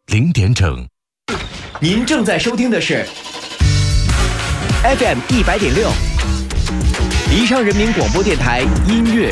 0点整。 您正在收听的是 FM 100.6，宜昌人民广播电台音乐